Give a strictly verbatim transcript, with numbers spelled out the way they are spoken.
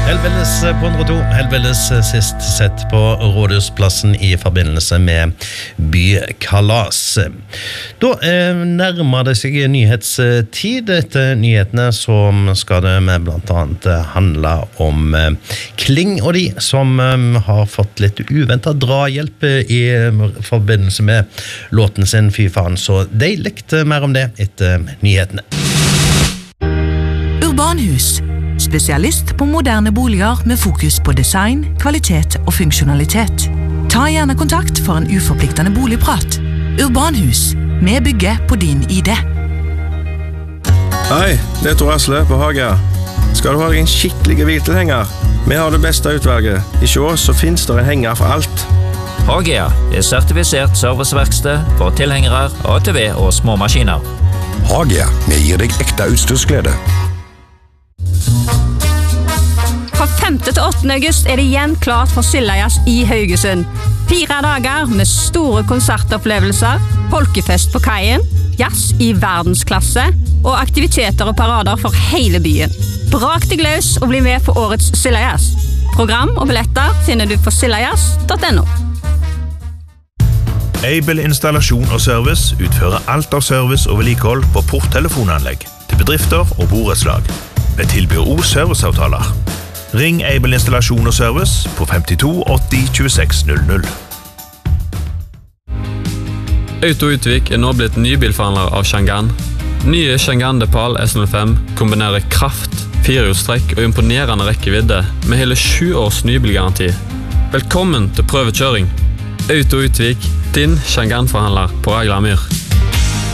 Helveles på hundre og to, Helveles sist sett på Rådhusplassen i forbindelse med bykalas. Da eh, nærmer det seg nyhetstid. Etter nyhetene som skal det med blant annet handle om eh, Kling og de som eh, har fått litt uventet drahjelp i forbindelse med låten sin Fy faen, så de likte mer om det etter nyhetene. Urbanhus, spesialist på moderne boliger med fokus på design, kvalitet og funksjonalitet. Ta gjerne kontakt for en uforpliktende boligprat. Urbanhus, vi bygger på din I D. Hei, det er Tor Asle på Hagia. Skal du ha deg en skikkelig hviltilhenger? Vi har det beste utvalget. I sjå så finnes det en henger for alt. Hagia er sertifisert serviceverksted for tilhengere, A T V og små maskiner. Hagia, vi gir deg ekte utstyrsglede. Fra femte til åttende august er det igjen klart for Sildajazz i Haugesund. Fire dager med store konsertopplevelser, folkefest på kaien, jazz i verdensklasse og aktiviteter og parader for hele byen. Brak deg løs og bli med på årets Sildajazz. Program og billetter finner du på sildajazz punktum no. Able Installasjon og Service utfører alt av service og vedlikehold på porttelefonanlegg til bedrifter og borettslag. Vi tilbyr også serviceavtaler. Ring Able Installasjon og Service på femtito åtti tjueseks null null. Autoutvik er nå blitt nybilforhandler av Changan. Nye Changan Depal S null fem kombinerer kraft, firehjulstrekk og imponerende rekkevidde med hele sju års nybilgaranti. Velkommen til prøvekjøring. Autoutvik, din Changan-forhandler på Aglamyr.